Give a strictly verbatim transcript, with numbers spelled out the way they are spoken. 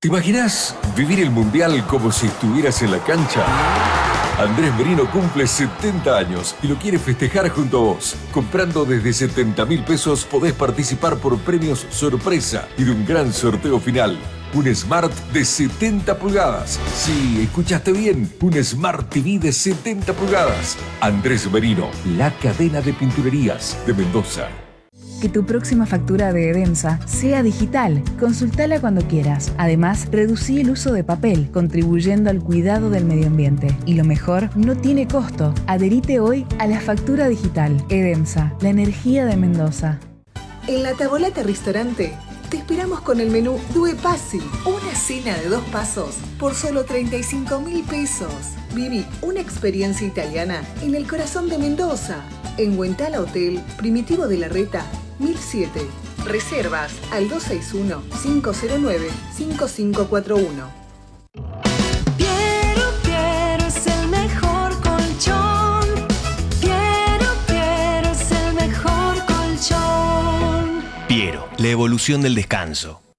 ¿Te imaginas vivir el Mundial como si estuvieras en la cancha? Andrés Merino cumple setenta años y lo quiere festejar junto a vos. Comprando desde setenta mil pesos podés participar por premios sorpresa y de un gran sorteo final. Un Smart de setenta pulgadas. Sí, escuchaste bien. Un Smart T V de setenta pulgadas. Andrés Merino, la cadena de pinturerías de Mendoza. Que tu próxima factura de Edemsa sea digital. Consultala cuando quieras. Además, reducí el uso de papel, contribuyendo al cuidado del medio ambiente. Y lo mejor, no tiene costo. Adherite hoy a la factura digital. Edemsa, la energía de Mendoza. En La Tavolata Restaurante te esperamos con el menú Due Passi, una cena de dos pasos por solo treinta y cinco mil pesos. Viví una experiencia italiana en el corazón de Mendoza, en Huentala Hotel, Primitivo de la Reta, mil siete. Reservas al dos seis uno, cinco cero nueve, cinco cinco cuatro uno. Piero, Piero es el mejor colchón. Piero, Piero es el mejor colchón. Piero, la evolución del descanso.